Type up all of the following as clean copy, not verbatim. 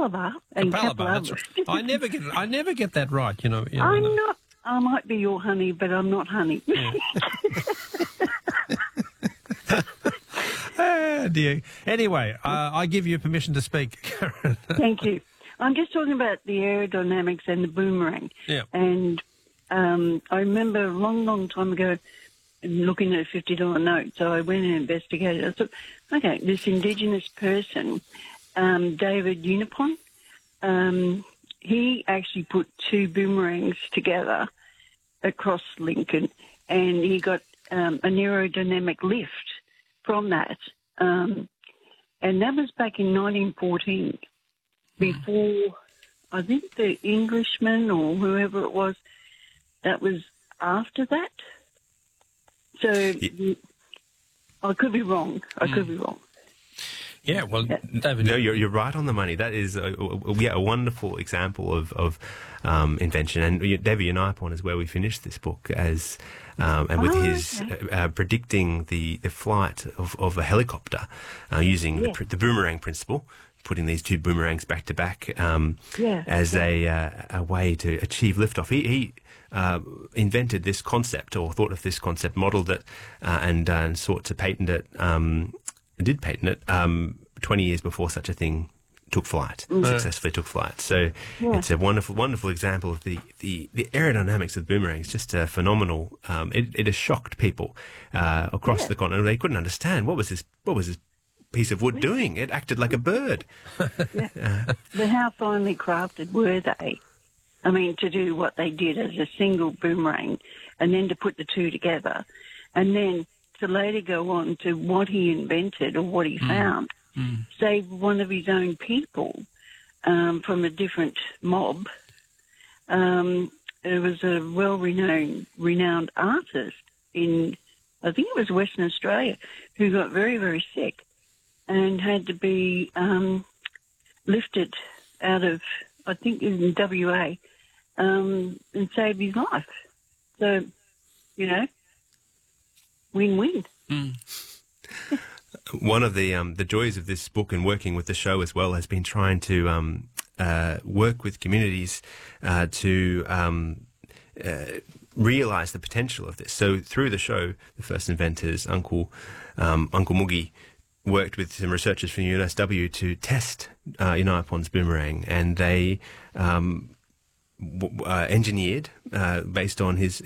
Capalaba and Capalaba, that's right. I never get that right, you know. I'm not. I might be your honey, but I'm not honey. Yeah. Ah, dear. Anyway, I give you permission to speak, Karen. Thank you. I'm just talking about the aerodynamics and the boomerang. Yeah. And I remember a long, long time ago looking at a $50 note, so I went and investigated. I thought, okay, this Indigenous person, David Unipon, he actually put two boomerangs together across Lincoln, and he got an aerodynamic lift from that. And that was back in 1914, before, I think, the Englishman or whoever it was, that was after that. So I could be wrong. I could be wrong. Yeah, well, David... No, you're right on the money. That is a wonderful example of invention. And David Unipon is where we finished this book, and with his predicting the flight of a helicopter using the boomerang principle, putting these two boomerangs back to back as a way to achieve liftoff. He invented this concept, or thought of this concept, modelled it, and sought to patent it. Did patent it 20 years before such a thing took flight, successfully took flight. So it's a wonderful, wonderful example of the aerodynamics of the boomerangs. Just phenomenal. It has shocked people across the continent. They couldn't understand what was this piece of wood doing. It acted like a bird. But how finely crafted were they? I mean, to do what they did as a single boomerang, and then to put the two together, and then to later go on to what he invented or what he found, save one of his own people from a different mob. It was a renowned artist in, I think it was Western Australia, who got very, very sick and had to be lifted out of, I think in WA, and saved his life. So, win-win. One of the joys of this book and working with the show as well has been trying to work with communities to realise the potential of this. So through the show, the first inventors, Uncle Moogie, worked with some researchers from UNSW to test Unipon's boomerang, and they engineered based on his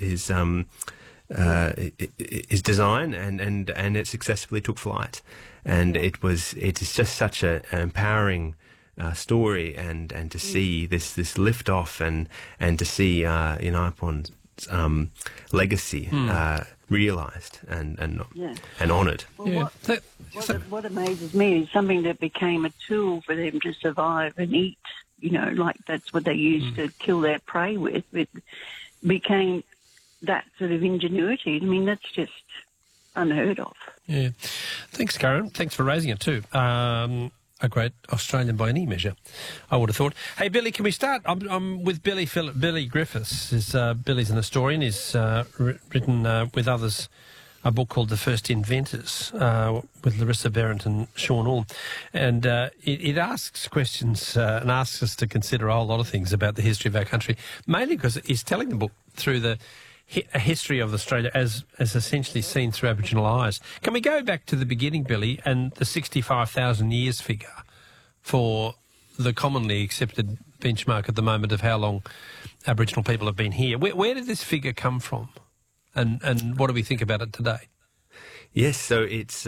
design, and it successfully took flight, and it is just such an empowering story, and to see this lift off, and to see Unipon's legacy realised and honoured. Well, what amazes me is something that became a tool for them to survive and eat. Like that's what they used to kill their prey with. It became that sort of ingenuity. I mean, that's just unheard of. Yeah. Thanks, Karen. Thanks for raising it too. A great Australian by any measure, I would have thought. Hey, Billy, can we start? I'm with Billy Griffiths. Billy's an historian. He's written with others a book called The First Inventors with Larissa Behrendt and Sean Orme. And it asks questions and asks us to consider a whole lot of things about the history of our country, mainly because he's telling the book through a history of Australia as essentially seen through Aboriginal eyes. Can we go back to the beginning, Billy, and the 65,000 years figure for the commonly accepted benchmark at the moment of how long Aboriginal people have been here? Where did this figure come from, and what do we think about it today? Yes, so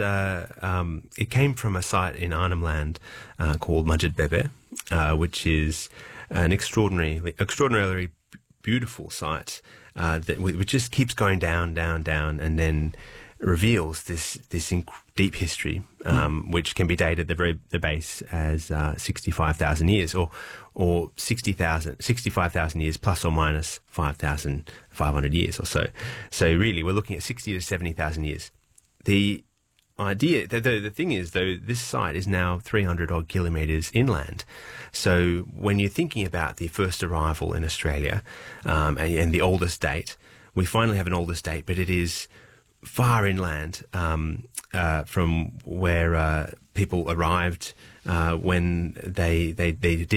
it came from a site in Arnhem Land called Mudgett Bebe, which is an extraordinarily beautiful site which just keeps going down, and then reveals this deep history, which can be dated at the base as 65,000 years, or 65,000 years plus or minus 5,500 years or so. So really, we're looking at 60 to 70,000 years. The idea, the thing is, though, this site is now 300 odd kilometres inland. So when you're thinking about the first arrival in Australia and the oldest date, we finally have an oldest date, but it is far inland from where people arrived when they did